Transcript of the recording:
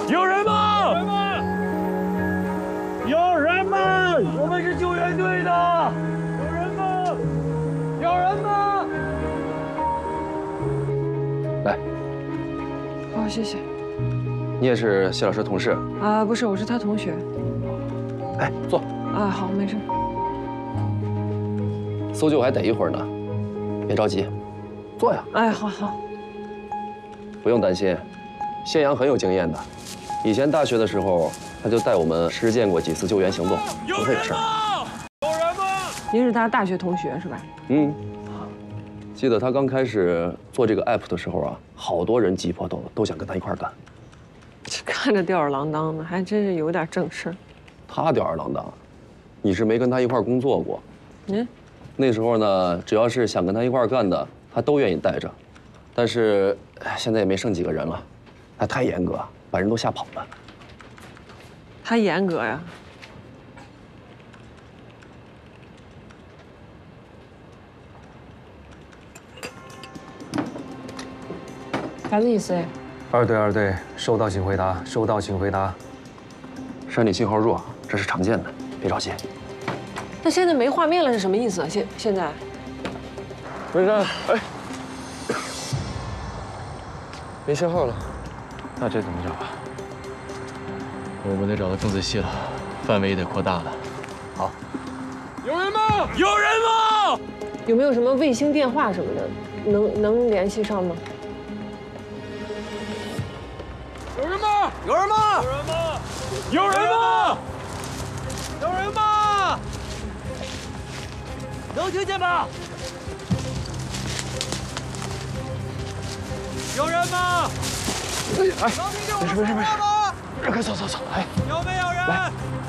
有人吗？ 有人吗？有人吗？我们是救援队的。有人吗？有人吗？ 来， 好，谢谢。 你也是谢老师同事？ 啊，不是，我是他同学。 哎，坐。 啊，好，没事。 搜救还得一会儿呢，别着急，坐呀。 哎，好好。 不用担心，谢阳很有经验的，以前大学的时候他就带我们实践过几次救援行动，不会有事儿。 有人吗？ 您是他大学同学是吧？ 嗯。记得他刚开始做这个 app 的时候啊，好多人挤破头都想跟他一块儿干。 这看着吊儿郎当的，还真是有点正事儿。 他吊儿郎当，你是没跟他一块儿工作过。 嗯。 那时候呢，只要是想跟他一块儿干的，他都愿意带着。但是现在也没剩几个人了，他太严格，把人都吓跑了。 他严格呀。啥意思呀？ 二队，收到请回答，收到请回答。 山里信号弱，这是常见的，别着急。 那现在没画面了是什么意思？现在？ 文山，哎，没信号了。 那这怎么找啊？我们得找得更仔细了，范围也得扩大了。好。 有人吗？有人吗？ 有没有什么卫星电话什么的，能联系上吗？ 有人吗？有人吗？有人吗？有人吗？能听见吗？有人吗？ 哎，没事，快走，哎， 有没有人？ 来。